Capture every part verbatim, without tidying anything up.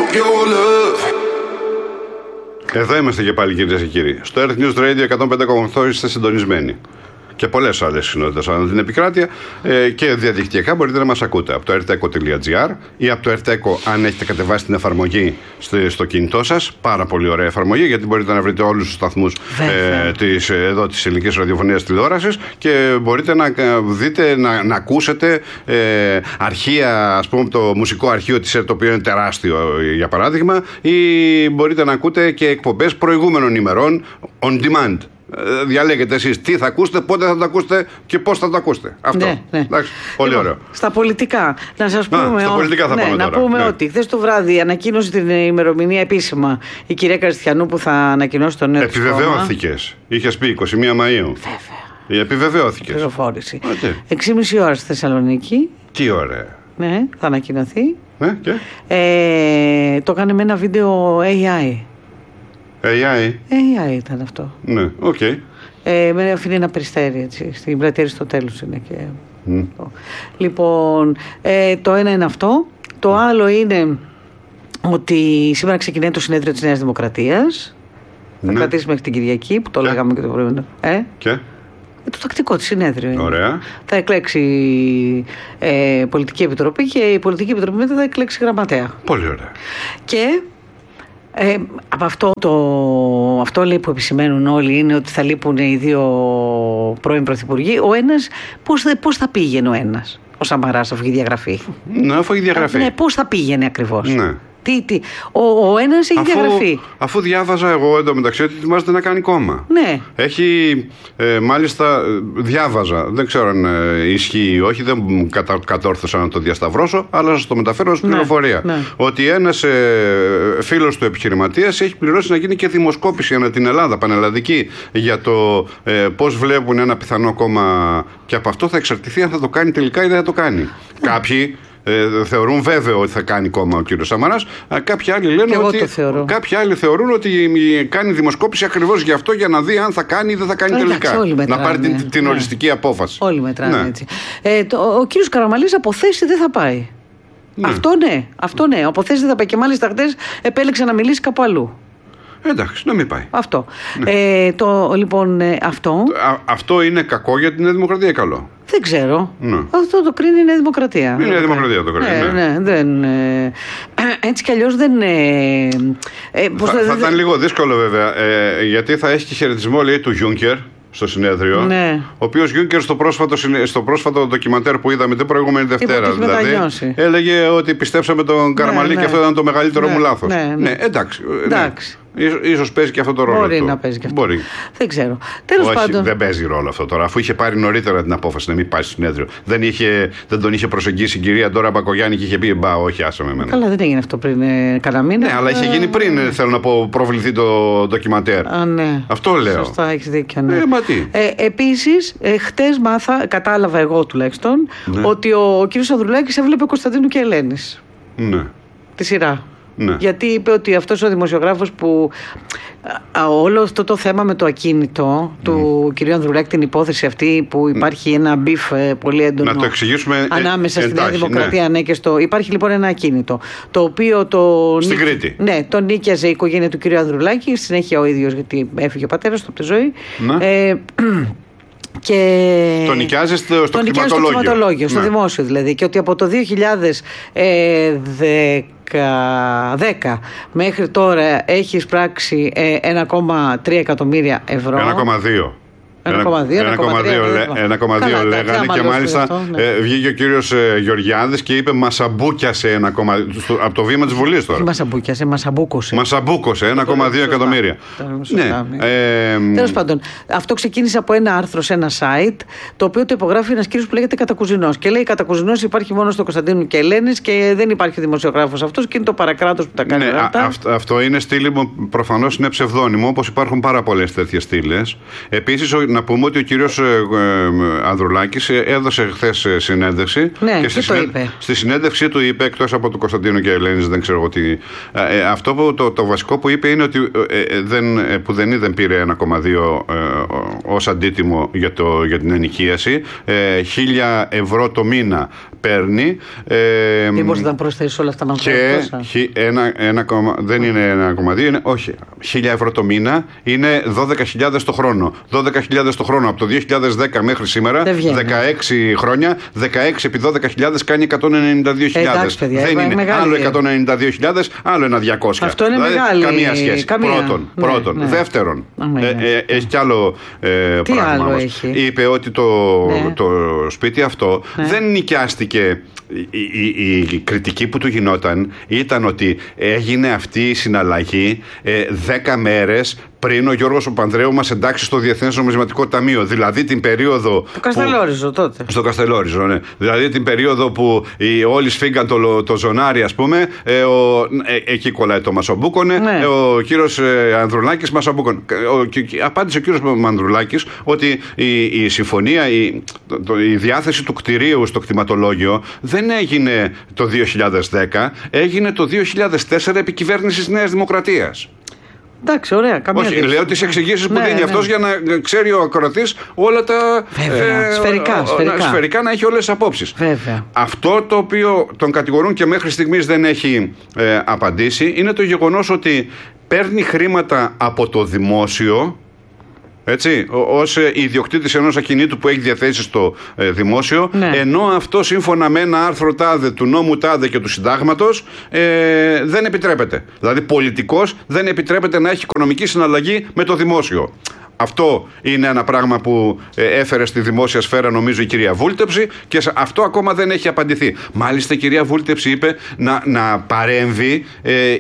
Εδώ είμαστε και πάλι, κυρίες και κύριοι. Στο Earth News Radio εκατόν πέντε κόμμα οκτώ είστε συντονισμένοι. Και πολλές άλλες συνότητες ανά την επικράτεια ε, και διαδικτυακά μπορείτε να μας ακούτε από το ερτέκο τελεία τζι άρ ή από το ερτέκο αν έχετε κατεβάσει την εφαρμογή στο, στο κινητό σας. Πάρα πολύ ωραία εφαρμογή, γιατί μπορείτε να βρείτε όλους τους σταθμούς ε, της, εδώ της ελληνικής ραδιοφωνίας τηλεόρασης και μπορείτε να δείτε, να, να ακούσετε ε, αρχεία, ας πούμε το μουσικό αρχείο της ΕΡΤ, το οποίο είναι τεράστιο για παράδειγμα, ή μπορείτε να ακούτε και εκπομπές προηγούμενων ημερών on demand. Διαλέγετε εσείς τι θα ακούσετε, πότε θα το ακούσετε και πώς θα το ακούσετε. Αυτό. Ναι, ναι. Εντάξει, πολύ λοιπόν, ωραίο. Στα πολιτικά. Να σας πούμε, Α, στα πολιτικά θα ναι, πάμε να τώρα. πούμε ναι. ότι χθες το βράδυ ανακοίνωσε την ημερομηνία επίσημα η κυρία Κριστιανού που θα ανακοινώσει το νέο της κόμμα. Επιβεβαιώθηκες. Είχες πει είκοσι μία Μαΐου. Βέβαια. Επιβεβαιώθηκες. Πληροφόρηση. έξι και μισή ώρα στη Θεσσαλονίκη. Τι ωραία. Ναι, θα ανακοινωθεί. Ναι, και? Ε, το έκανε με ένα βίντεο έι άι. έι άι. έι άι ήταν αυτό. Ναι, οκ. Okay. Ε, με αφήνει ένα περιστέρι έτσι, στην πλατεία στο τέλος είναι και... Mm. Λοιπόν, ε, το ένα είναι αυτό. Το άλλο είναι ότι σήμερα ξεκινάει το συνέδριο της Νέας Δημοκρατίας. Ναι. Θα κρατήσει μέχρι την Κυριακή, που το και? λέγαμε και το προηγούμενο. Ε? Και? Το τακτικό της συνέδριο είναι. Ωραία. Θα εκλέξει ε, πολιτική επιτροπή και η πολιτική επιτροπή μετά θα εκλέξει γραμματέα. Πολύ ωραία. Και ε, από αυτό, το, αυτό λέει που επισημαίνουν όλοι είναι ότι θα λείπουν οι δύο πρώην πρωθυπουργοί. Ο ένας, πώς, πώς θα πήγαινε ο ένας, ο Σαμαράς, αφού έχει διαγραφεί. Ναι, αφού έχει διαγραφεί. Ναι, πώς θα πήγαινε ακριβώς. Ναι. Τι, τι. Ο, ο ένας έχει αφού, διαγραφεί. Αφού διάβαζα εγώ εντωμεταξύ ότι ετοιμάζεται να κάνει κόμμα. Ναι. Έχει, ε, μάλιστα, διάβαζα, δεν ξέρω αν ε, ισχύει ή όχι, δεν κατα, κατόρθωσα να το διασταυρώσω, αλλά σας το μεταφέρω ως πληροφορία. Ναι, ναι. Ότι ένας ε, φίλος του επιχειρηματίας έχει πληρώσει να γίνει και δημοσκόπηση ανά την Ελλάδα, πανελλαδική, για το ε, πώς βλέπουν ένα πιθανό κόμμα και από αυτό θα εξαρτηθεί αν θα το κάνει τελικά ή δεν θα το κάνει. Ναι. Κάποιοι Ε, θεωρούν βέβαιο ότι θα κάνει κόμμα ο κύριος Σαμαράς. Κάποιοι άλλοι λένε ότι, κάποιοι άλλοι θεωρούν ότι κάνει δημοσκόπηση ακριβώς γι' αυτό, για να δει αν θα κάνει ή δεν θα κάνει εντάξει, τελικά. μετράνε, να πάρει την, την ναι. οριστική απόφαση. Όλοι μετράνε ναι. έτσι. Ε, το, ο κύριος Καραμανλής από θέση δεν θα πάει. Ναι. Αυτό ναι, αυτό ναι. Από θέση δεν θα πάει. Και μάλιστα χτες επέλεξε να μιλήσει κάπου αλλού. Εντάξει, να μην πάει. Αυτό. Ναι. Ε, το, λοιπόν, ε, αυτό. Α, αυτό είναι κακό για την Νέα Δημοκρατία ή καλό? Δεν ξέρω. Ναι. Αυτό το κρίνει η Νέα Δημοκρατία. Είναι η Νέα Δημοκρατία το κρίνει. Ναι, ναι. ναι δεν, ε, έτσι κι αλλιώς δεν. Ε, ε, θα, θα, θα ήταν λίγο δύσκολο βέβαια. Ε, γιατί θα έχει και χαιρετισμό, λέει, του Γιούνκερ στο συνέδριο. Ναι. Ο οποίος Γιούνκερ στο πρόσφατο, στο πρόσφατο ντοκιμαντέρ που είδαμε την προηγούμενη Δευτέρα, δηλαδή, έλεγε ότι πιστέψαμε τον Καραμανλή ναι, ναι. και αυτό ήταν το μεγαλύτερο ναι, μου λάθος. Ναι, ναι. ναι, εντάξει. εντάξει. Ναι. Ίσως παίζει και αυτό το ρόλο. Μπορεί του. να παίζει και αυτό. Μπορεί. Δεν ξέρω. Τέλος Όχι, πάντων. Δεν παίζει ρόλο αυτό τώρα. Αφού είχε πάρει νωρίτερα την απόφαση να μην πάει στο συνέδριο. Δεν, είχε, δεν τον είχε προσεγγίσει η κυρία Ντόρα Μπακογιάννη και είχε πει μπα, όχι, άσε με εμένα. Καλά, δεν έγινε αυτό πριν ε, κανένα μήνα. Ναι, αλλά είχε γίνει πριν, ε, θέλω να πω, προβληθεί το ντοκιμαντέρ. Α, ναι. Αυτό λέω. Σωστά, έχεις δίκιο. Ναι. Ε, μα τι. Ε, επίσης, ε, χτες μάθα, κατάλαβα εγώ τουλάχιστον, ναι. ότι ο, ο κ. Ανδρουλάκης έβλεπε Κωνσταντίνου και Ελένης. Ναι. Τη σειρά. Ναι. Γιατί είπε ότι αυτός ο δημοσιογράφος που α, όλο αυτό το θέμα με το ακίνητο mm. του κ. Ανδρουλάκη, την υπόθεση αυτή που υπάρχει ένα μπιφ ε, πολύ έντονο να το εξηγήσουμε, ανάμεσα ε, στη Νέα εντάχει, Δημοκρατία ναι. Ναι, και στο... Υπάρχει λοιπόν ένα ακίνητο το οποίο το, στην νίκη... Κρήτη. Ναι, το νίκιαζε η οικογένεια του κ. Ανδρουλάκη, συνέχεια ο ίδιος, γιατί έφυγε ο πατέρας του από τη ζωή. Ναι. Ε, και το νοικιάζει στο, στο κτηματολόγιο, στο ναι. δημόσιο δηλαδή, και ότι από το δύο χιλιάδες δέκα μέχρι τώρα έχει εισπράξει ένα κόμμα τρία εκατομμύρια ευρώ. ένα κομμά δύο ένα κόμμα δύο λέγανε και μάλιστα αυτό, ναι. ε, βγήκε ο κύριος ε, Γεωργιάδης και είπε μασαμπούκιασε ένα κόμμα δύο από το βήμα της Βουλής τώρα. Μασαμπούκιασε, μασαμπούκωσε. Μασαμπούκωσε ένα κόμμα δύο εκατομμύρια. Ναι. Ε, Τέλος πάντων, αυτό ξεκίνησε από ένα άρθρο σε ένα site, το οποίο το υπογράφει ένας κύριος που λέγεται Κατακουζινός. Και λέει: Κατακουζινός υπάρχει μόνο στο Κωνσταντίνου και Ελένης και δεν υπάρχει δημοσιογράφος αυτός και είναι το παρακράτος που τα κάνει. Ναι, α, αυ, αυτό είναι στήλη, προφανώς είναι ψευδόνυμο, όπως υπάρχουν πάρα πολλές τέτοιες στήλες. Επίσης, να πούμε ότι ο κύριος ε, ε, Ανδρουλάκης έδωσε χθες συνέντευξη. Ναι, και και στη, το συνέ... είπε. στη συνέντευξή του είπε, εκτός από του Κωνσταντίνου και Ελένης, δεν ξέρω εγώ τι. Ε, αυτό που το, το βασικό που είπε είναι ότι ε, δεν, ε, που δεν, δεν πήρε ένα κόμμα δύο ε, ως αντίτιμο για, το, για την ενοικίαση. Ε, χίλια ευρώ το μήνα παίρνει. Ε, Μήπως δεν προσθέσει όλα αυτά να και ένα, ένα, δεν είναι ένα κόμμα δύο, είναι όχι. χίλια ευρώ το μήνα είναι δώδεκα χιλιάδες το χρόνο. δώδεκα χιλιάδες το χρόνο από το δύο χιλιάδες δέκα μέχρι σήμερα, δεκαέξι χρόνια, δεκαέξι επί δώδεκα χιλιάδες κάνει εκατόν ενενήντα δύο χιλιάδες. Ε, δεν είναι μεγάλη... άλλο εκατόν ενενήντα δύο χιλιάδες, άλλο ένα διακόσια. Αυτό είναι δηλαδή, μεγάλη. Καμία σχέση. Καμία. Πρώτον. Ναι, πρώτον. ναι. Δεύτερον. Ναι. Ε, ε, έχει κι άλλο ε, Τι πράγμα. άλλο Όμως. έχει? Είπε ότι το, ναι. το σπίτι αυτό ναι. δεν νοικιάστηκε. Η, η, η κριτική που του γινόταν ήταν ότι έγινε αυτή η συναλλαγή ε, δέκα μέρες πριν ο Γιώργος ο Πανδρέου μας εντάξει στο Διεθνές Νομισματικό Ταμείο. Δηλαδή την περίοδο. Το Καστελόριζο τότε. Στο Καστελόριζο, ναι. Δηλαδή την περίοδο που οι, όλοι σφίγγαν το, το ζωνάρι, ας πούμε. Ε, ο, ε, εκεί κολλάει το Μασομπούκονε. Ναι. Ε, ο κύριος ε, Ανδρουλάκης Μασομπούκονε. Ο, και, απάντησε ο κύριος Ανδρουλάκης ότι η, η συμφωνία, η, το, το, η διάθεση του κτηρίου στο κτηματολόγιο δεν έγινε το δύο χιλιάδες δέκα, έγινε το δύο χιλιάδες τέσσερα επί κυβέρνησης Νέας Δημοκρατίας. Εντάξει, ωραία. Καμία Όχι, λέω τις εξηγήσεις που ναι, δίνει ναι. αυτός για να ξέρει ο ακροατής όλα τα. Βέβαια, ε, σφαιρικά, σφαιρικά. Να, σφαιρικά να έχει όλες τις απόψεις. Βέβαια. Αυτό το οποίο τον κατηγορούν και μέχρι στιγμής δεν έχει ε, απαντήσει είναι το γεγονός ότι παίρνει χρήματα από το δημόσιο. Έτσι, ως ιδιοκτήτης ενός ακινήτου που έχει διαθέσει στο ε, δημόσιο, ναι. ενώ αυτό σύμφωνα με ένα άρθρο τάδε του νόμου τάδε και του συντάγματος ε, δεν επιτρέπεται. Δηλαδή πολιτικός δεν επιτρέπεται να έχει οικονομική συναλλαγή με το δημόσιο. Αυτό είναι ένα πράγμα που έφερε στη δημόσια σφαίρα νομίζω η κυρία Βούλτεψη και αυτό ακόμα δεν έχει απαντηθεί. Μάλιστα η κυρία Βούλτεψη είπε να, να παρέμβει ε,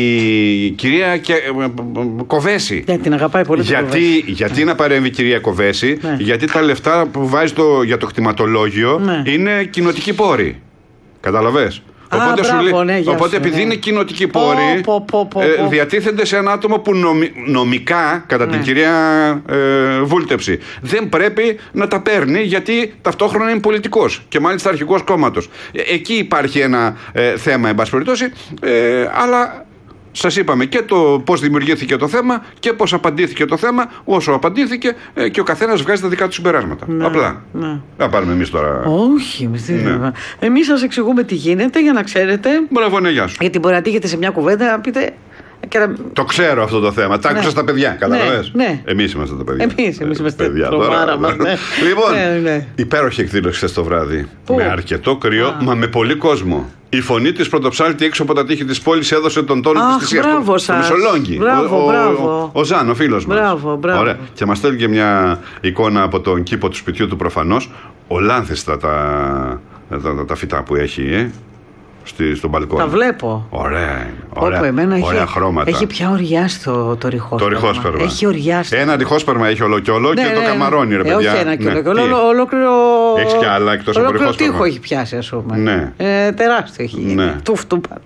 η κυρία και, ε, Κοβέση. Για την αγαπάει πολύ. Γιατί, γιατί να παρέμβει η κυρία Κοβέση, ναι. γιατί τα λεφτά που βάζει το, για το κτηματολόγιο ναι. είναι κοινοτικοί πόροι. Καταλαβες. Οπότε, Α, μπράβο, λέει, ναι, οπότε σου, επειδή ναι. είναι κοινοτικοί πόροι, πω, πω, πω, ε, πω. διατίθενται σε ένα άτομο που νομι, νομικά, κατά ναι. την κυρία ε, Βούλτεψη, δεν πρέπει να τα παίρνει γιατί ταυτόχρονα είναι πολιτικός και μάλιστα αρχηγός κόμματος. Ε, εκεί υπάρχει ένα ε, θέμα, εν πάση περιπτώσει, ε, αλλά. Σας είπαμε και το πώς δημιουργήθηκε το θέμα και πώς απαντήθηκε το θέμα, όσο απαντήθηκε ε, και ο καθένας βγάζει τα δικά του συμπεράσματα. Ναι, απλά. Ναι. Δεν πάρουμε εμείς τώρα. Όχι, εμείς ναι. Εμείς σας εξηγούμε τι γίνεται για να ξέρετε. Μπράβο, ναι, γεια σου. Γιατί μπορεί να τύχετε σε μια κουβέντα να πείτε. Να... Το ξέρω αυτό το θέμα. Τα άκουσα ναι. στα παιδιά. Καταλαβαίνεις. Ναι, ναι. Εμείς είμαστε τα παιδιά. Εμείς, εμείς είμαστε παιδιά. Τώρα, μας, ναι. Λοιπόν, ναι, ναι. υπέροχη εκδήλωση χθες το βράδυ. Πού? Με αρκετό κρύο, Α. μα με πολύ κόσμο. Η φωνή της πρωτοψάλτη έξω από τα τείχη της πόλης έδωσε τον τόνο της θυσίας. Μπράβο στο Μεσολόγγι. Μπράβο, ο, μπράβο. Ο, ο, ο Ζαν, ο φίλος μας. Μπράβο, μπράβο. Ωραία. Και μας στέλνει και μια εικόνα από τον κήπο του σπιτιού του προφανώς. Ολάνθιστα τα, τα, τα, τα φυτά που έχει, ε. Στη, στο μπαλκόνι. Τα βλέπω. Ωραία είναι. Ωραία, Όπο, εμένα ωραία έχει, χρώματα. Έχει πια οριάσει το, το ριχόσπερμα. Το ριχόσπερμα. Έχει οριάσει. Ένα ριχόσπερμα έχει όλο και όλο ναι, και ναι, το ναι. καμαρώνει, ρε ε, παιδιά. Όχι ένα και ναι. όλο και όλο. Ολόκληρο. Έχει κι άλλα εκτός από ριχόσπερμα. Ολόκληρο τείχο έχει πιάσει, ας πούμε. Ναι. Ε, τεράστιο έχει γίνει. Ναι. Τούφτου πάνε.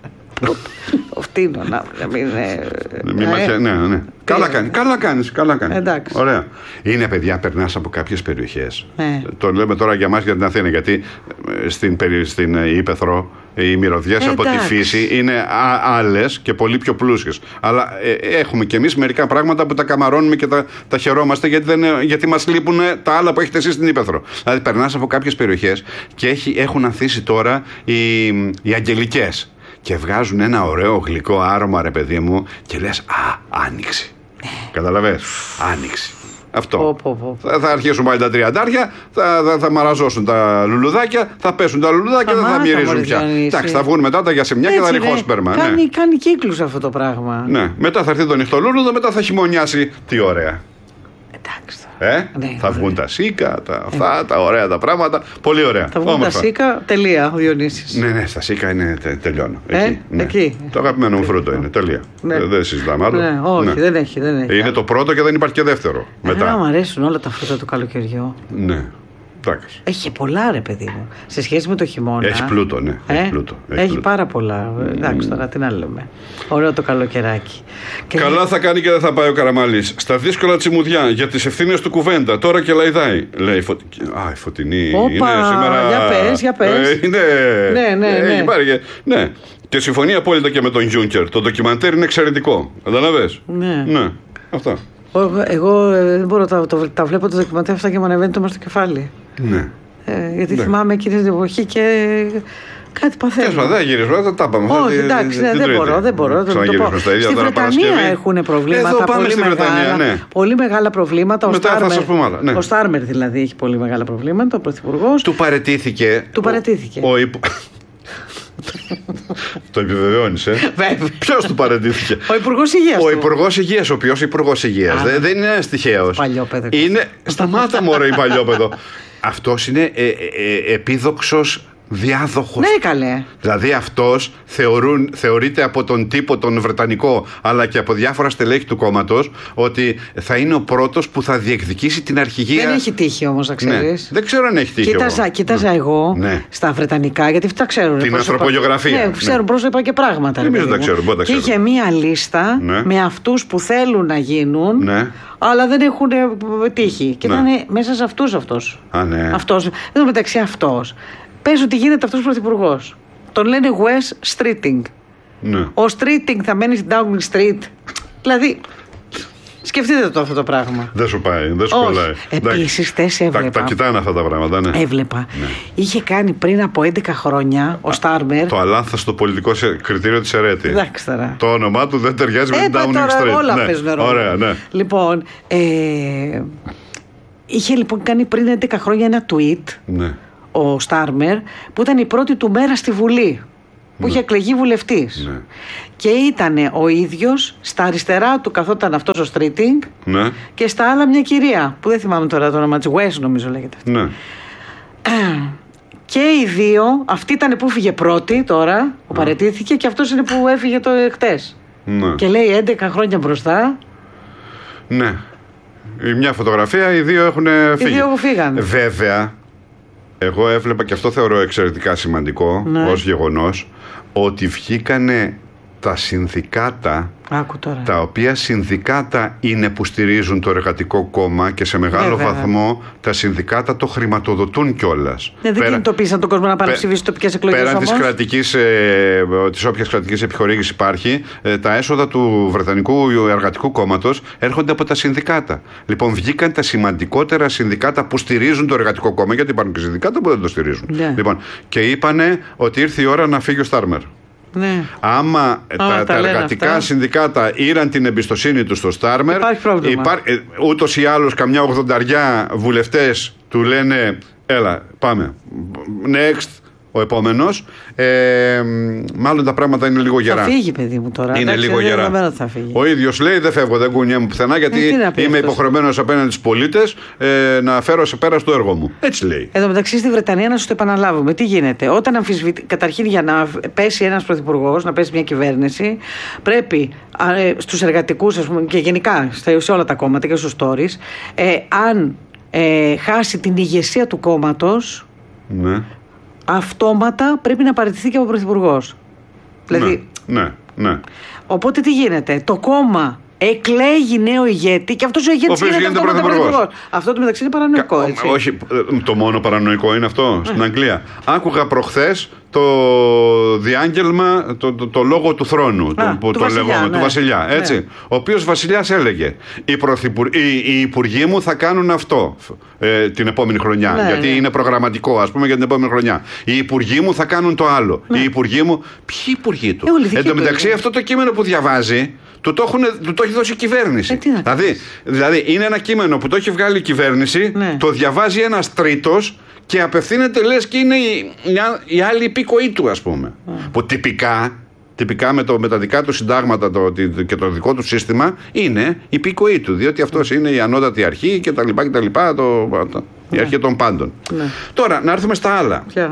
Φτύνω να μην είναι. Μη μαχαι... Ναι, ναι. Καλά κάνει. Καλά κάνεις. Καλά κάνεις. Εντάξει. Ωραία. Είναι, παιδιά, περνάς από κάποιες περιοχές. Ναι. Το λέμε τώρα για μας για την Αθήνα. Γιατί στην, στην Ήπεθρο οι μυρωδιές από τη φύση είναι άλλες και πολύ πιο πλούσιες. Αλλά ε, έχουμε κι εμείς μερικά πράγματα που τα καμαρώνουμε και τα, τα χαιρόμαστε γιατί, δεν, γιατί μας λείπουν τα άλλα που έχετε εσείς στην Ήπεθρο. Δηλαδή, περνάς από κάποιες περιοχές και έχει, έχουν ανθίσει τώρα οι, οι αγγελικές. Και βγάζουν ένα ωραίο γλυκό άρωμα, ρε παιδί μου, και λες «Α, άνοιξη». Καταλαβες, άνοιξη. Αυτό. Πω, πω, πω. Θα, θα αρχίσουν πάλι τα τριαντάρια, θα, θα, θα μαραζώσουν τα λουλουδάκια, θα πέσουν τα λουλουδάκια, δεν θα μυρίζουν πια. Εντάξει, θα βγουν μετά τα γιασεμιά και τα ριχόσπερμα. Κάνει, ναι. κάνει κύκλους αυτό το πράγμα. Ναι. Μετά θα έρθει το νυχτολούλουδο, μετά θα χειμωνιάσει. Τι ωραία. Εντάξει. Ε? Ναι, θα βγουν τα σίκα, τα αυτά, ε. τα ωραία τα πράγματα. Πολύ ωραία. Θα βγουν Όμορφα. Τα σίκα, τελεία, ο Διονύσης. Ναι, ναι, στα σίκα είναι τε, τελειώνω. Ε? Εκεί, ναι. Εκεί. Το αγαπημένο μου φρούτο είναι. Τελεία. Ναι. Δεν συζητάμε άλλο. Ναι, όχι, ναι. Δεν, έχει, δεν έχει. Είναι το πρώτο και δεν υπάρχει και δεύτερο. Εμένα μου αρέσουν όλα τα φρούτα του καλοκαιριού. Ναι. Εντάξει. Έχει πολλά, ρε παιδί μου. Σε σχέση με το χειμώνα. Έχει πλούτο, ναι. Ε? Έχει, πλούτο. έχει, έχει πάρα πολλά. Mm. Εντάξει, τώρα τι να λέμε. Ωραίο το καλοκαιράκι. Καλά θα κάνει και δεν θα πάει ο Καραμαλής. Στα δύσκολα τσιμουδιά για τις ευθύνες του κουβέντα. Τώρα και λαϊδάει. Λέει φωτι... Α, η Φωτεινή. Όπα, είναι σήμερα. Για πες, για πες. Ε, είναι... Ναι, ναι, ναι. Έχει πάρει και... ναι. Και συμφωνεί απόλυτα και με τον Γιούνκερ. Το ντοκιμαντέρ είναι εξαιρετικό. Καταλαβες. Ναι. Ναι. Αυτά. Εγώ, εγώ δεν μπορώ, τα, το, τα βλέπω τα ντοκιμαντέρ αυτά και μου ανεβαίνει το μας στο κεφάλι. Ναι. Ε, γιατί ναι. θυμάμαι εκείνη την εποχή και κάτι παθαίνω. Δεν γυρίζουμε, δεν τα είπαμε. Όχι, εντάξει, ναι, δεν μπορώ. Δεν μπορώ το πω. Στη Βρετανία έχουν προβλήματα. Εδώ πάμε πολύ, στη μεγάλα, Βρετανία, ναι. πολύ μεγάλα προβλήματα. Ο Στάρμερ, ναι. ο Στάρμερ δηλαδή έχει πολύ μεγάλα προβλήματα, ο πρωθυπουργός. Του παραιτήθηκε. Του παραιτήθηκε. Ο, ο υπο... Το επιβεβαιώνεις, ε. Ποιος του παραιτήθηκε? Ο Υπουργός Υγείας. Ο Υπουργός Υγείας. Ο οποίος Υπουργός Υγείας. Δεν, δεν είναι τυχαίος. Παλιόπαιδο. Είναι. Σταμάτα μωρέ η παλιόπαιδο. Αυτός είναι ε, ε, ε, επίδοξος διάδοχος. Ναι, καλέ. Δηλαδή αυτός θεωρούν, θεωρείται από τον τύπο τον Βρετανικό αλλά και από διάφορα στελέχη του κόμματος ότι θα είναι ο πρώτος που θα διεκδικήσει την αρχηγία. Δεν έχει τύχει όμως, να ξέρεις. Ναι. Δεν ξέρω αν έχει τύχει. Κοίταζα, κοίταζα ναι. εγώ ναι. στα Βρετανικά, γιατί αυτά ξέρουν. Την ανθρωπογεωγραφία. Ναι, ξέρουν ναι. πρόσωπα και πράγματα. Εμείς δεν τα ξέρουμε. Και είχε μία λίστα ναι. με αυτούς που θέλουν να γίνουν. Ναι. Αλλά δεν έχουν τύχει. Και ναι. ήταν μέσα σε αυτούς αυτός. Α, ναι. Αυτός. Εδώ μεταξύ αυτός. Πες ότι γίνεται αυτός πρωθυπουργός. Τον λένε West Streeting. Ναι. Ο Streeting θα μένει στην Downing Street. Δηλαδή, σκεφτείτε το αυτό το πράγμα. Δεν σου πάει, δεν σου κολλάει. Επίσης, χθες έβλεπα. Τα, τα κοιτάνε αυτά τα πράγματα, ναι. Έβλεπα. Ναι. Είχε κάνει πριν από έντεκα χρόνια ο Στάρμερ. Το αλάνθαστο πολιτικό κριτήριο της Ερέτη. Εντάξει τώρα. Το όνομά του δεν ταιριάζει ε, με την Downing τώρα Street. Όλα ναι. παίζουν ρόλο. Ωραία, ναι. Λοιπόν, ε, είχε λοιπόν κάνει πριν έντεκα χρόνια ένα tweet. Ναι. Ο Στάρμερ, που ήταν η πρώτη του μέρα στη Βουλή, που ναι. είχε εκλεγεί βουλευτής. Ναι. Και ήταν ο ίδιος, στα αριστερά του καθόταν αυτός ο Streeting ναι. και στα άλλα μια κυρία, που δεν θυμάμαι τώρα το όνομα της, West νομίζω λέγεται αυτή. Ναι. Και οι δύο, αυτή ήταν που έφυγε πρώτη τώρα, που ναι. παραιτήθηκε, και αυτός είναι που έφυγε το χτες. Ναι. Και λέει έντεκα χρόνια μπροστά. Ναι. Η μια φωτογραφία, οι δύο έχουν φύγει. Οι δύο που φύγαν. Βέβαια, εγώ έβλεπα και αυτό θεωρώ εξαιρετικά σημαντικό ναι. ως γεγονός, ότι βγήκανε τα συνδικάτα, άκου τώρα, τα οποία συνδικάτα είναι που στηρίζουν το Εργατικό Κόμμα και σε μεγάλο βέβαια. βαθμό τα συνδικάτα το χρηματοδοτούν κιόλας. Ναι, δεν κινητοποίησαν τον κόσμο να πάνε να ψηφίσει τοπικές εκλογές. Πέραν όμως. της κρατικής, ε, της όποιας κρατικής επιχορήγησης υπάρχει, ε, τα έσοδα του Βρετανικού Εργατικού Κόμματος έρχονται από τα συνδικάτα. Λοιπόν, βγήκαν τα σημαντικότερα συνδικάτα που στηρίζουν το Εργατικό Κόμμα, γιατί υπάρχουν και συνδικάτα που δεν το στηρίζουν. Yeah. Λοιπόν, και είπανε ότι ήρθε η ώρα να φύγει ο Στάρμερ. Ναι. Άμα Α, τα, τα, τα εργατικά αυτά. συνδικάτα ήραν την εμπιστοσύνη τους στο Στάρμερ, υπάρχει πρόβλημα. Υπά, ε, ούτως ή άλλως καμιά ογδονταριά βουλευτές του λένε έλα πάμε next ο επόμενος, ε, μάλλον τα πράγματα είναι λίγο γερά. Θα φύγει, παιδί μου, τώρα. Είναι εντάξει, λίγο γερά. Θα φύγει. Ο ίδιος λέει δεν φεύγω, δεν κουνιέμαι πουθενά, γιατί ε, είμαι υποχρεωμένος απέναντι στους πολίτες ε, να φέρω σε πέρα στο έργο μου. Έτσι λέει. Εδώ μεταξύ στη Βρετανία, να σου το επαναλάβουμε, τι γίνεται. Όταν αμφισβητεί, καταρχήν για να πέσει ένας πρωθυπουργός, να πέσει μια κυβέρνηση, πρέπει ε, στους εργατικούς, ας πούμε, και γενικά σε όλα τα κόμματα και στους Tories, ε, αν ε, χάσει την ηγεσία του κόμματος. Ναι. Αυτόματα πρέπει να παραιτηθεί και από πρωθυπουργός. Δηλαδή. Ναι, ναι, ναι. Οπότε τι γίνεται, το κόμμα εκλέγει νέο ηγέτη και αυτός ο ηγέτης γίνεται, γίνεται πρωθυπουργός. Αυτό το μεταξύ είναι παρανοϊκό. Κα, έτσι. Όχι, το μόνο παρανοϊκό είναι αυτό. Στην Αγγλία άκουγα προχθές το διάγγελμα, το, το, το λόγο του θρόνου, Α, του, του, το βασιλιά, λεγόμενο, ναι. του βασιλιά. Έτσι, ναι. Ο οποίος βασιλιάς έλεγε: Οι, πρωθυπουρ... οι, οι υπουργοί μου θα κάνουν αυτό ε, την επόμενη χρονιά. Ναι, γιατί ναι. είναι προγραμματικό, ας πούμε, για την επόμενη χρονιά. Οι υπουργοί μου θα κάνουν το άλλο. Ναι. Οι υπουργοί μου. Ποιοι υπουργοί του. Ε, Εν τω μεταξύ, είναι. αυτό το κείμενο που διαβάζει. Του το, έχουν, του το έχει δώσει η κυβέρνηση. Ε, δηλαδή, δηλαδή, είναι ένα κείμενο που το έχει βγάλει η κυβέρνηση, ναι. το διαβάζει ένας τρίτος και απευθύνεται, λες, και είναι η, η, η άλλη υπήκοή του, ας πούμε. Mm. Που τυπικά, τυπικά με, το, με τα δικά του συντάγματα το, και το δικό του σύστημα είναι υπήκοή του. Διότι αυτός είναι η ανώτατη αρχή κτλ. Το, το, η αρχή των πάντων. Ναι. Τώρα, να έρθουμε στα άλλα. Yeah.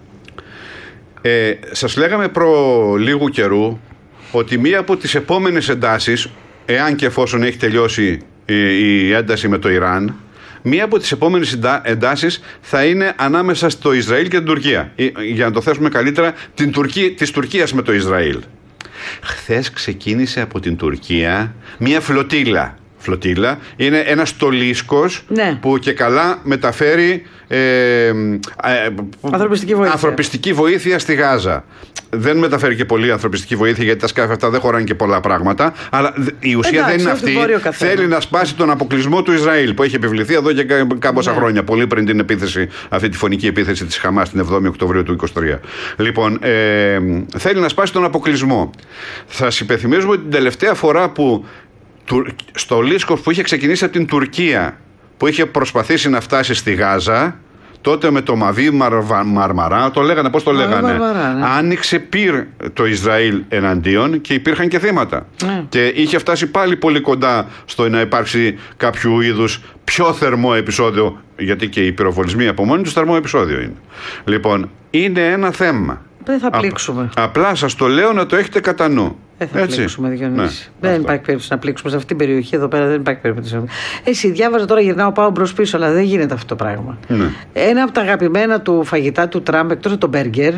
Ε, σας λέγαμε προ λίγου καιρού ότι μία από τις επόμενες εντάσεις, εάν και εφόσον έχει τελειώσει η, η ένταση με το Ιράν, μία από τις επόμενες εντάσεις θα είναι ανάμεσα στο Ισραήλ και την Τουρκία. Για να το θέσουμε καλύτερα, την Τουρκία, της Τουρκίας με το Ισραήλ. Χθες ξεκίνησε από την Τουρκία μία φλωτίλα. φλωτίλα. Είναι ένας στολίσκος, ναι, που και καλά μεταφέρει ε, ε, ανθρωπιστική βοήθεια. ανθρωπιστική βοήθεια στη Γάζα. Δεν μεταφέρει και πολύ ανθρωπιστική βοήθεια, γιατί τα σκάφη αυτά δεν χωράνε και πολλά πράγματα. Αλλά η ουσία εντάξει, δεν είναι αυτή. Θέλει να σπάσει τον αποκλεισμό του Ισραήλ, που έχει επιβληθεί εδώ και κάμποσα, ναι, χρόνια. Πολύ πριν την επίθεση, αυτή τη φωνική επίθεση της Χαμάς την εβδόμη Οκτωβρίου του είκοσι τρία. Λοιπόν, ε, θέλει να σπάσει τον αποκλεισμό. Θα σας υπενθυμίζουμε την τελευταία φορά που στο Λίσκοφ, που είχε ξεκινήσει από την Τουρκία, που είχε προσπαθήσει να φτάσει στη Γάζα, τότε με το Μαβί Μαρμαρά, το λέγανε, πώς το λέγανε, Μαρμαρά, ναι, άνοιξε πυρ το Ισραήλ εναντίον και υπήρχαν και θύματα. Ναι. Και είχε φτάσει πάλι πολύ κοντά στο να υπάρξει κάποιο είδους πιο θερμό επεισόδιο, γιατί και οι πυροβολισμοί από μόνοι τους θερμό επεισόδιο είναι. Λοιπόν, είναι ένα θέμα. Δεν θα πλήξουμε. Α, απλά σας το λέω να το έχετε κατά νου. Δεν θα Έτσι. πλήξουμε, Διονύση. Ναι, δεν αυτό. Υπάρχει περίπτωση να πλήξουμε σε αυτή την περιοχή εδώ πέρα. Δεν υπάρχει περίπτωση. Εσύ διάβαζα τώρα, γυρνάω, πάω μπρος πίσω, αλλά δεν γίνεται αυτό το πράγμα. Ναι. Ένα από τα αγαπημένα του φαγητά του Τραμπ, εκτός από το μπέργκερ.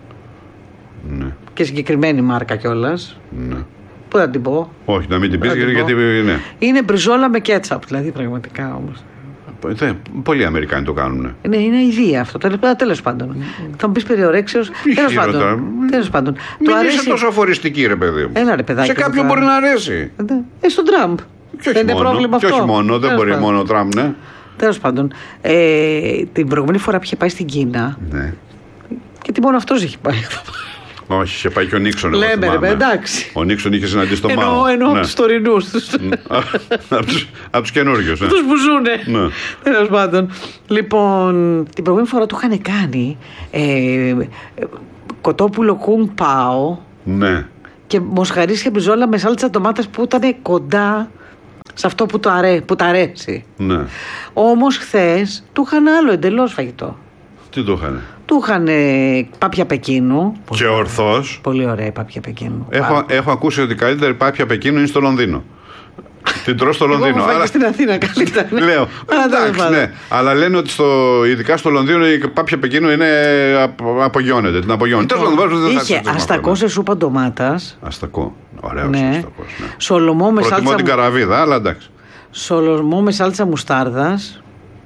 Ναι. Και συγκεκριμένη μάρκα κιόλας. Ναι. Πού θα την πω. Όχι, να μην την πεις, γιατί. Ναι. Είναι μπριζόλα με κέτσαπ, δηλαδή πραγματικά όμως. Πολλοί Αμερικάνοι το κάνουν. Ναι, είναι ιδέα αυτό. Τέλος πάντων. Mm. Θα μου πεις περιορέξεως. Τέλος πάντων. Τέλος πάντων. Μην αρέσει... είσαι τόσο αφοριστική, ρε παιδί μου. Έλα, ρε παιδάκι. Σε κάποιον μπορεί να αρέσει. Ε, στον Τραμπ. Δεν είναι πρόβλημα αυτό. Και όχι μόνο, δεν μπορεί μόνο ο Τραμπ, ναι. Τέλος πάντων. Ε, την προηγούμενη φορά που είχε πάει στην Κίνα. Ναι. Γιατί μόνο αυτός έχει πάει. Όχι, είχε πάει και ο Νίξον. Λέμε, ρε, εντάξει. Ο Νίξον είχε συναντήσει τον Μάο. Εννοώ, εννοώ, ναι, από τους τωρινούς. Από τους καινούριους. Ναι. Τους που ζουνε. Ναι. Τέλος πάντων. Λοιπόν, την προηγούμενη φορά του είχαν κάνει ε, κοτόπουλο κουμ πάο. Ναι. Και μοσχαρίσια μπριζόλα με σάλτσα ντομάτας που ήταν κοντά σε αυτό που, το αρέ, που τα αρέσει. Ναι. Όμως χθες του είχαν άλλο εντελώς φαγητό. Τι του είχαν? Του είχαν πάπια Πεκίνου. Και ορθώς. Πολύ ωραία η πάπια Πεκίνου. Έχω, έχω ακούσει ότι η καλύτερη πάπια Πεκίνου είναι στο Λονδίνο. Την τρως στο Λονδίνο. Εγώ αλλά... στην Αθήνα καλύτερα. Λέω. Εντάξει, ναι. Αλλά λένε ότι στο, ειδικά στο Λονδίνο η πάπια Πεκίνου είναι, απογειώνεται. Την απογειώνεται. Λοιπόν, είχε αστακό σε σούπα ντομάτας. Αστακό. Ωραίος, ναι. Αστακός, ναι. Σολομό με Προτιμώ σάλτσα. την καραβίδα, αλλά εντάξει. Σολομό με σάλτσα μουστάρδας.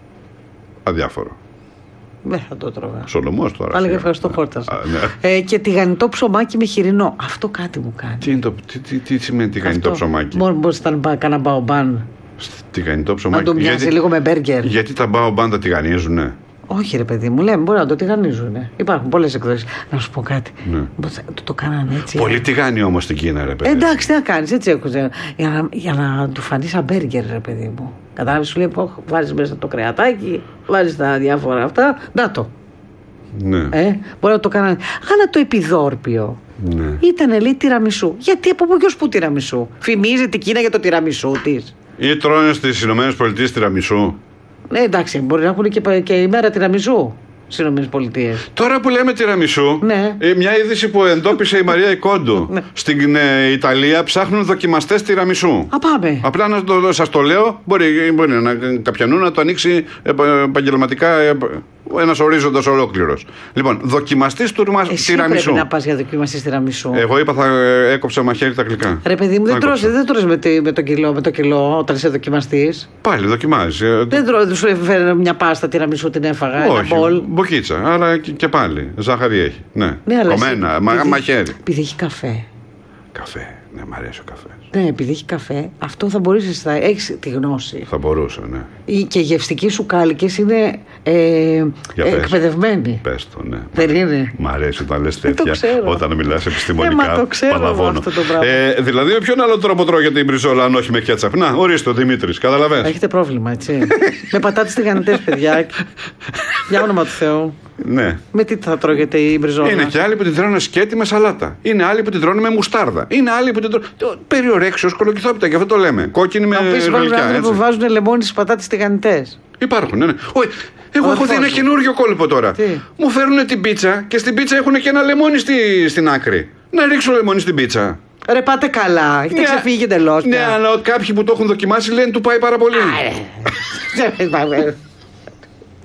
Αδιάφορο. Δεν θα το τρώγα. Σολομός τώρα. Πάλι ευχαριστώ, χόρτασα. Ναι. Ε, και τηγανιτό ψωμάκι με χοιρινό. Αυτό κάτι μου κάνει. Τι, είναι το, τι, τι, τι σημαίνει τηγανιτό ψωμάκι? Μπορεί να κάνα μπαομπάν. Τηγανιτό ψωμάκι. Να το μοιάζει γιατί, λίγο με μπέργκερ. Γιατί τα μπαομπάν τα τηγανίζουνε? Όχι, ρε παιδί μου, λέμε μπορεί να το τηγανίζουνε. Υπάρχουν πολλές εκδόσεις. Να σου πω κάτι. Ναι. Το, το κάνανε έτσι. Πολύ τηγάνι όμως στην Κίνα, ρε παιδί. Εντάξει, τι να κάνεις, έτσι έχω. Για να, για να του φανεί σαν μπέργκερ, ρε παιδί μου. Κατάλαβες, σου λέει, βάζεις μέσα το κρεατάκι, βάζεις τα διάφορα αυτά. Να το. Ναι. Ε, μπορεί να το κάνανε. Αλλά το επιδόρπιο. Ναι. Ήταν, λέει, τυραμισού. Γιατί από πού και ως πού τυραμισού? Φημίζει την Κίνα για το τυραμισού της. Ή τρώνε στις Ηνωμένες Πολιτείες τυραμισού. Ναι, εντάξει, μπορεί να έχουν και, και ημέρα τυραμισού στις Ηνωμένες Πολιτείες. Τώρα που λέμε τυραμισού, ναι, μια είδηση που εντόπισε η Μαρία Ικόντου. Ναι. Στην ε, Ιταλία ψάχνουν δοκιμαστές τυραμισού. Α, πάμε. Απλά να το, σας το λέω, μπορεί, μπορεί να, κάποιανού να το ανοίξει επαγγελματικά ένας ορίζοντας ολόκληρος. Λοιπόν, δοκιμαστής τυραμισού. Εσύ πρέπει να πας για δοκιμαστής τυραμισού. Εγώ είπα θα έκοψα μαχαίρι τα γλυκά. Ρε παιδί μου, δεν τρως, δεν τρως με, με, το κιλό, με το κιλό όταν είσαι δοκιμαστής. Πάλι δοκιμάζεις. Δεν τρως, σου έφερε μια πάστα τυραμισού, την έφαγα. Όχι, ένα μπολ. Μποκίτσα, αλλά και, και πάλι. Ζάχαρη έχει. Ναι, ναι, κομμένα, μα, μαχαίρι. Επειδή έχει καφέ. Καφέ. Ναι, μ' αρέσει ο καφέ. Ναι, επειδή έχει καφέ, αυτό θα μπορείς να έχεις τη γνώση. Θα μπορούσα, ναι. Και οι γευστικοί σου κάλικες είναι ε, εκπαιδευμένοι. Πες το, ναι. Δεν είναι? Μ' αρέσει όταν λες τέτοια, όταν μιλάς επιστημονικά. Ε, το ξέρω αυτό το πράγμα. Ε, δηλαδή, με ποιον άλλο τρόπο τρώγεται η μπριζόλα, αν όχι με κέτσαπ? Να, ορίστε ο Δημήτρης, καταλαβαίνεις. Έχετε πρόβλημα, έτσι. Με πατάτες τηγανιτές, παιδιά. Για όνομα του Θεού. Ναι. Με τι θα τρώγεται η μπριζόλα? Είναι και άλλοι που την τρώνε σκέτη με σαλάτα. Είναι άλλοι που την τρώνε με μουστάρδα. Είναι άλλοι που την τρώνε. Περιορέξεως κολοκυθόπιτα, γι' αυτό το λέμε. Κόκκινη με γλυκιά. Να που βάζουν λεμόνι στις πατάτες τηγανιτές. Υπάρχουν, ναι, ναι. Όχι, εγώ έχω δει ένα καινούριο κόλπο τώρα. Τι? Μου φέρουν την πίτσα και στην πίτσα έχουν και ένα λεμόνι στη, στην άκρη. Να ρίξω λεμόνι στην πίτσα. Ρε, πάτε καλά. Έχετε ναι, ξεφύγει εντελώς. Ναι, αλλά κάποιοι που το έχουν δοκιμάσει λένε του πάει πάρα πολύ.